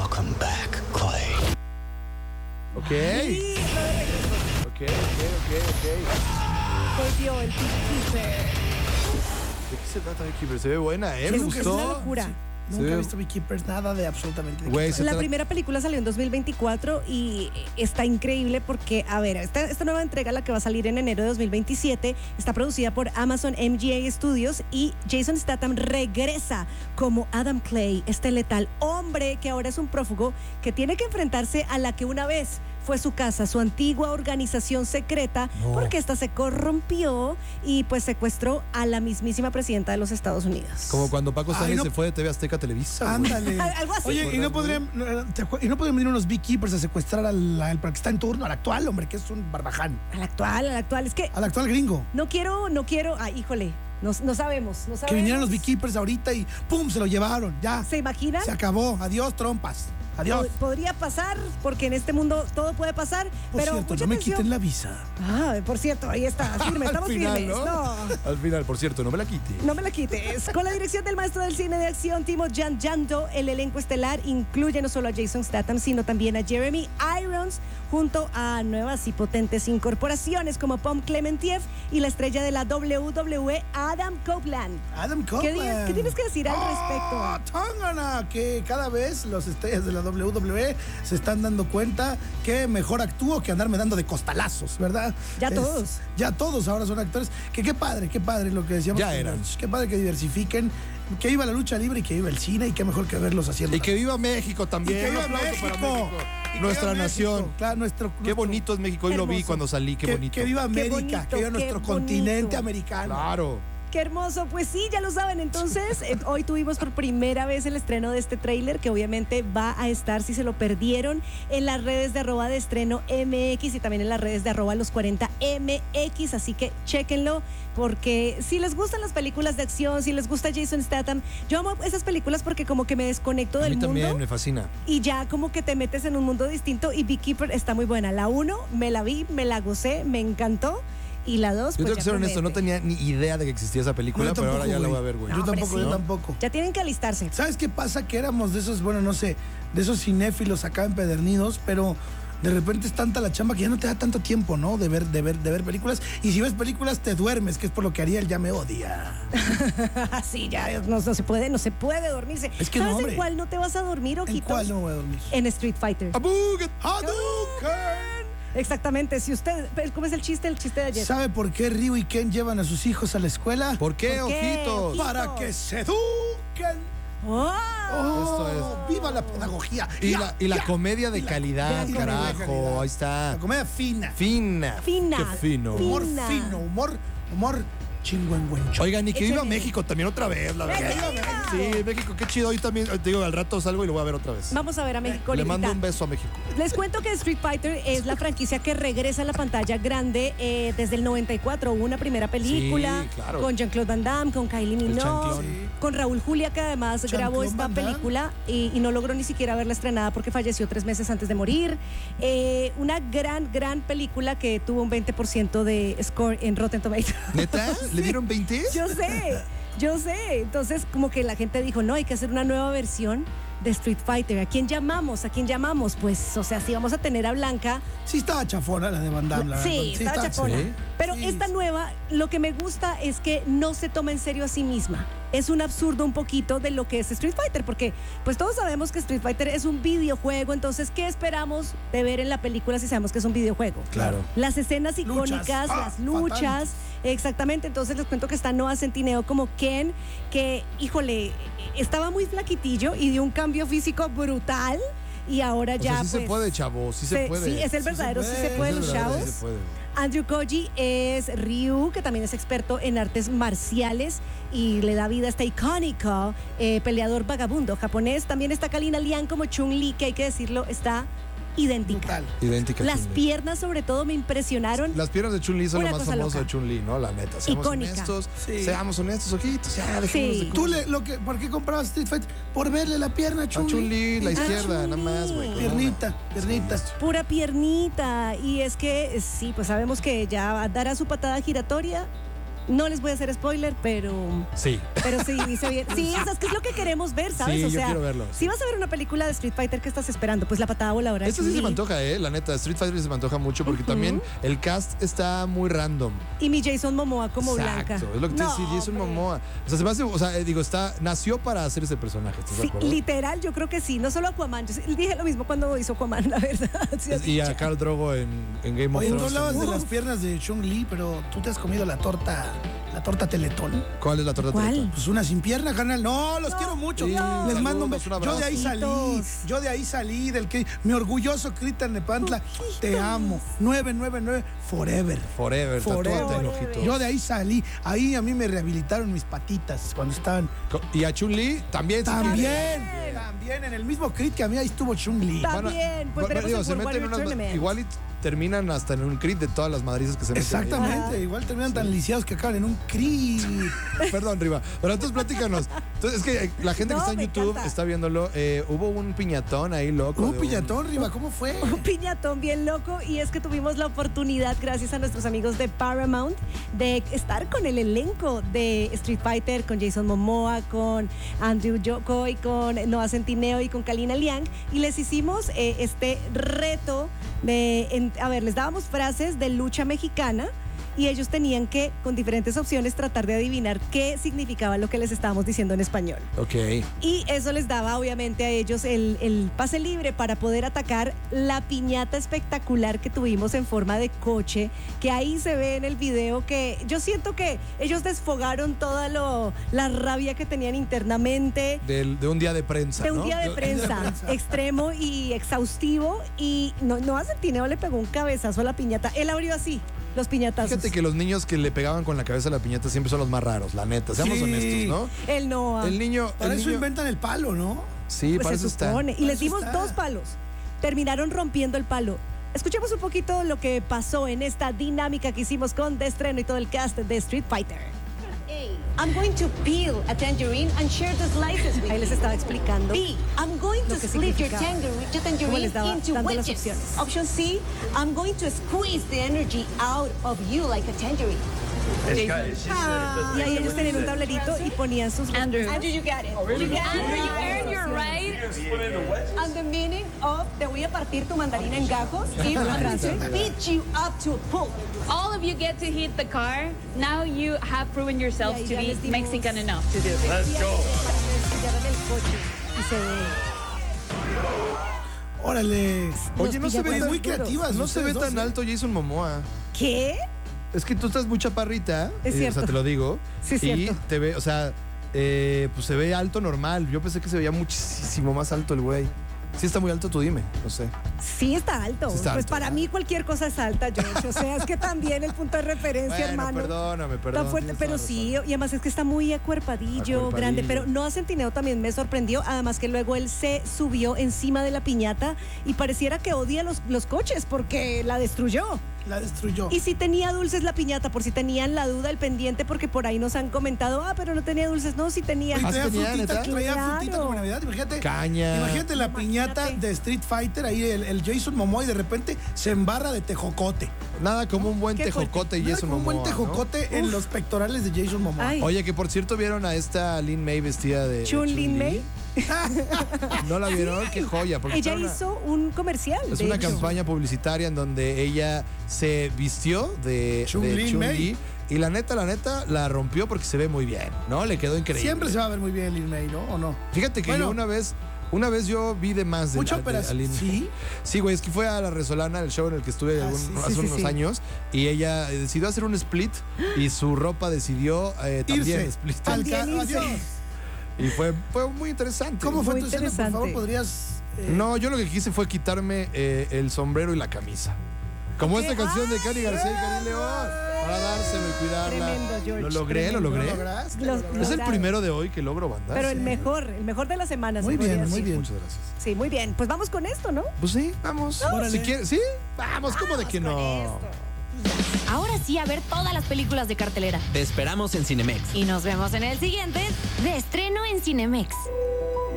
Welcome back, Clay. Ok. Sí, Ok. volvió el Beekeeper. ¿De qué se trata Beekeeper? Se ve buena, ¿eh? Me Es gustó. una locura. Nunca he visto Beekeepers, nada de absolutamente de Güey, Beekeepers. La primera película salió en 2024 y está increíble porque, a ver, esta nueva entrega, la que va a salir en enero de 2027, está producida por Amazon MGA Studios y Jason Statham regresa como Adam Clay, este letal hombre que ahora es un prófugo que tiene que enfrentarse a la que una vez fue su casa, su antigua organización secreta, porque esta se corrompió y pues secuestró a la mismísima presidenta de los Estados Unidos. Como cuando Paco Ay, Stanley no. se fue de TV Azteca a Televisa. güey. Ándale. Algo así. Oye, ¿y no podrían venir unos Beekeepers a secuestrar al que está en turno, al actual, hombre, que es un barbaján? Al actual. Es que Al actual gringo. no quiero, híjole, no sabemos. Que vinieran los Beekeepers ahorita y ¡pum! Se lo llevaron. Ya. ¿Se imaginan? Se acabó. Adiós, trompas. Adiós. Podría pasar, porque en este mundo todo puede pasar, Por pero cierto, mucha no me atención. quiten la visa. Por cierto, ahí está, firme, Al estamos final, firmes. ¿no? Al final, por cierto, no me la quite. No me la quites. Con la dirección del maestro del cine de acción, Timo Giangiando, el elenco estelar incluye no solo a Jason Statham, sino también a Jeremy Irons, junto a nuevas y potentes incorporaciones como Pom Klementieff y la estrella de la WWE, Adam Copeland. Adam Copeland. ¿Qué tienes que decir al respecto? Tángana, que cada vez los estrellas de la WWE se están dando cuenta que mejor actúo que andarme dando de costalazos, ¿verdad? Ya todos. Ya todos ahora son actores. Que qué padre lo que decíamos. Ya eran. Qué padre que diversifiquen. Que viva la lucha libre y que viva el cine y qué mejor que verlos haciendo. Y que viva México también. Y que viva Un aplauso para México. Y que Nuestra viva nación. México. Claro, Qué bonito es México. Hoy lo vi Hermoso. cuando salí. Qué bonito. Que viva América, bonito, que viva nuestro qué continente bonito. americano. Claro. Qué hermoso, pues sí, ya lo saben. Entonces, hoy tuvimos por primera vez el estreno de este tráiler, que obviamente va a estar, si se lo perdieron, en las redes de @de estreno MX y también en las redes de @los40MX, así que chéquenlo, porque si les gustan las películas de acción, si les gusta Jason Statham, yo amo esas películas porque como que me desconecto A del mí también mundo me fascina. y ya como que te metes en un mundo distinto, y Beekeeper está muy buena. La 1 me la vi, me la gocé, me encantó. Y la 2, Yo pues tengo que ya ser honesto, no promete. tenía ni idea de que existía esa película, Yo pero ahora tampoco, ya la güey. voy a ver, güey. Yo No, hombre, tampoco, sí. yo tampoco. Ya tienen que alistarse. ¿Sabes qué pasa? Que éramos de esos, bueno, no sé, de esos cinéfilos acá empedernidos, pero de repente es tanta la chamba que ya no te da tanto tiempo, ¿no? De ver películas. Y si ves películas te duermes, que es por lo que Ariel ya me odia. Sí, ya no se puede dormirse. Es que ¿Sabes no, hombre. en cuál no te vas a dormir, ¿En ojitos? cuál no voy a dormir? En Street Fighter. ¡Abuget! ¡Hadouken! Exactamente. Si usted, ¿cómo es el chiste? El chiste de ayer. ¿Sabe por qué Ryu y Ken llevan a sus hijos a la escuela? ¿Por qué, ¿Por qué, ojitos? ojitos? Para que se eduquen. ¡Oh! Oh, ¡viva la pedagogía! Y Ya, la ya. comedia de calidad, la comedia de carajo. calidad. Ahí está. La comedia fina. Fina. Fina. Qué fino. Humor Fina. fino, humor chingüengüencho. Oigan, y que viva Échale. México también otra vez, la verdad. ¡Que viva! Sí, México, qué chido. Hoy también, te digo, al rato salgo y lo voy a ver otra vez. Vamos a ver a México. Le mando ahorita. un beso a México. Les cuento que Street Fighter es la franquicia que regresa a la pantalla grande desde el 94. Hubo una primera película Sí, claro. con Jean-Claude Van Damme, con Kylie Minogue, chanclón. con Raúl Julia, que además grabó Chanclón esta Van Damme. película y no logró ni siquiera verla estrenada porque falleció 3 meses antes de morir. Una gran película que tuvo un 20% de score en Rotten Tomatoes. ¿Neta? ¿Le dieron 20? Yo sé. Entonces, como que la gente dijo, no, hay que hacer una nueva versión de Street Fighter. ¿A quién llamamos? Pues, o sea, si vamos a tener a Blanca. Sí estaba chafona la de Van Damme, la verdad. Sí, estaba chafona. sí. Pero Sí, esta sí. nueva, lo que me gusta es que no se toma en serio a sí misma. Es un absurdo un poquito de lo que es Street Fighter, porque pues todos sabemos que Street Fighter es un videojuego, entonces, ¿qué esperamos de ver en la película si sabemos que es un videojuego? Claro. Las escenas Luchas. icónicas, Ah, las luchas, exactamente. Entonces les cuento que está Noah Centineo como Ken, que, híjole, estaba muy flaquitillo y dio un cambio físico brutal. Y ahora O ya sea, sí se pues, puede, chavo, sí se puede. Sí, es el Sí se verdadero, sí se puede. puede, Es el los verdadero, chavos. sí se puede. Andrew Koji es Ryu, que también es experto en artes marciales y le da vida a este icónico peleador vagabundo japonés. También está Kalina Liang como Chun-Li, que hay que decirlo, está idéntica. Brutal. Idéntica. a Las Chun-Li. piernas sobre todo me impresionaron. Las piernas de Chun-Li son Una lo más cosa famoso loca. de Chun-Li, ¿no? La neta. Seamos Icónica. honestos. Sí. Seamos honestos, ojitos. Ya, dejémonos Sí. de ¿Tú cosas. por qué comprabas Street Fighter? Por verle la pierna a A Chun-Li. Chun-Li, la Ah, izquierda, nada más, güey. con Piernita, una. piernita. Pura piernita. Y es que sí, pues sabemos que ya dará su patada giratoria No les voy a hacer spoiler, pero Sí. sí, dice bien. Sí, eso es que es lo que queremos ver, ¿sabes? Sí, o yo sea, quiero verlo. si vas a ver una película de Street Fighter, ¿qué estás esperando? Pues la patada voladora. de Este sí se Chun-Li. me antoja, la neta. Street Fighter se me antoja mucho porque también el cast está muy random. Y mi Jason Momoa como Exacto, Blanca. es lo que te decía, Jason hombre. Momoa. O sea, se me hace, o sea, digo, nació para hacer ese personaje, ¿estás de Sí, acuerdo? literal, yo creo que sí. No solo Aquaman. Yo dije lo mismo cuando hizo Aquaman, la verdad. Sí, así, Y a Khal Drogo en Game of Oye, tú Thrones. hablabas de también. las piernas de Chun-Li, pero tú te has comido la torta Teletón. ¿Cuál es la torta? ¿Cuál? Teletón? Pues una sin pierna, carnal. No, los quiero mucho. Sí, Les saludos, mando un un beso. abrazo. Yo de ahí salí del que mi orgulloso Cristian Nepantla. Te amo. 999 forever. Forever, tatúate el Forever. ojito. Yo de ahí salí. Ahí a mí me rehabilitaron mis patitas cuando estaban. Y a Chun-Li también. También en el mismo crit que a mí ahí estuvo Chun-Li. También, pues veremos digo, el se World meten Warrior unas, Tournament. igual y terminan hasta en un crit de todas las madrizas que se meten. Exactamente, igual terminan tan lisiados que acaban en un crit. Perdón, Riva. Pero entonces platícanos. Entonces, es que la gente que No, está en me YouTube encanta. está viéndolo. Hubo un piñatón ahí loco. Un de piñatón, Riva, ¿cómo fue? Un piñatón bien loco y es que tuvimos la oportunidad, gracias a nuestros amigos de Paramount, de estar con el elenco de Street Fighter, con Jason Momoa, con Andrew Yokoy, con Noah Centineo y con Kalina Liang, y les hicimos este reto de, a ver, les dábamos frases de lucha mexicana y ellos tenían que, con diferentes opciones, tratar de adivinar qué significaba lo que les estábamos diciendo en español. Ok. Y eso les daba obviamente a ellos el pase libre para poder atacar la piñata espectacular que tuvimos en forma de coche, que ahí se ve en el video que yo siento que ellos desfogaron toda la rabia que tenían internamente. De un día de prensa. De un ¿no? día de prensa extremo y exhaustivo, y Noah Centineo le pegó un cabezazo a la piñata. Él abrió así los piñatazos. Fíjate que los niños que le pegaban con la cabeza a la piñata siempre son los más raros, la neta. Seamos Sí. honestos, ¿no? El Noah. El niño. Para el eso niño- inventan el palo, ¿no? Sí, Pues para se eso está. supone. Y Para les eso dimos está. 2 palos. Terminaron rompiendo el palo. Escuchemos un poquito lo que pasó en esta dinámica que hicimos con De Estreno y todo el cast de Street Fighter. I'm going to peel a tangerine and share the slices with Ahí les you. estaba explicando. B, I'm going to Lo que split your significaba. tangerine, Cómo les daba into dando las wedges. opciones. Option C, I'm going to squeeze the energy out of you like a tangerine. Y ahí ellos tenían un tablerito y ponían sus Andrew, you got it. You got Andrew, you it. earned your right. And the meaning of te voy a partir tu mandarina en gajos. Y la frase. Beat you up to a pulp. All of you get to hit the car. Now you have proven yourselves Y to ahí ya be les dimos- Mexican enough to do this. Ya en el coche. Y se ve. Órale. Oye, no se ve piñatas tan, muy creativas. no se ve ustedes tan dos, ¿eh? alto Jason Momoa. ¿Qué? Es que tú estás muy chaparrita. Es O cierto. sea, te lo digo. Sí, es y cierto. te ve, o sea, pues se ve alto normal. Yo pensé que se veía muchísimo más alto el güey. Si está muy alto, tú dime. No sé. Sí está alto. Sí está Pues alto, para ¿verdad? mí cualquier cosa es alta, George. O sea, es que también el punto de referencia, Bueno, hermano. perdóname. Tan fuerte, tienes pero toda sí, y además es que está muy acuerpadillo, grande, pero Noah Centineo también me sorprendió, además que luego él se subió encima de la piñata y pareciera que odia los coches porque la destruyó. La destruyó. Y si tenía dulces la piñata, por si tenían la duda, el pendiente, porque por ahí nos han comentado, pero no tenía dulces, no, sí tenía. Oye, ¿Ah, traía tenía, frutita, neta? traía Claro. frutita como Navidad. Imagínate. Caña. Imagínate la piñata Imagínate. de Street Fighter, ahí el Jason Momoa y de repente se embarra de tejocote. Nada como un buen Qué tejocote y Nada Jason como un buen Momoa, ¿no? tejocote en los pectorales de Jason Momoa. Ay. Oye, que por cierto vieron a esta Lin May vestida de Chun-Li May. ¿No la vieron? Qué joya. Porque Ella está una- hizo un comercial. Es de una hecho. campaña publicitaria en donde ella se vistió de Chun-Li Chun-Li y la neta, la rompió porque se ve muy bien, ¿no? Le quedó increíble. Siempre se va a ver muy bien Lin May, ¿no? ¿O no? Fíjate que Bueno. yo una vez yo vi de más de Mucha a operación. Lin. ¿Sí? Sí, güey, es que fue a la Resolana, el show en el que estuve Sí, hace sí, unos sí. años, y ella decidió hacer un split y su ropa decidió también Irse. split. También irse. Adiós. Y fue muy interesante. ¿Cómo fue Muy tu escena? Por interesante. favor, podrías... No, yo lo que quise fue quitarme el sombrero y la camisa. Como esta canción de Cani García y Cani León. Para dárselo y cuidarla. Tremendo, George, Lo logré. ¿Lo tremendo. lograste? Los- ¿Lo Es el lograste? primero de hoy que logro banda. Pero Sí. el mejor de la semana. Muy se podría bien, muy decir. bien. Muchas gracias. Sí, muy bien. Pues vamos con esto, ¿no? Pues sí, vamos. Órale. Si quieres, ¿sí? Vamos, ¿cómo de que no? Ahora sí, a ver todas las películas de cartelera. Te esperamos en Cinemex. Y nos vemos en el siguiente, de estreno en Cinemex.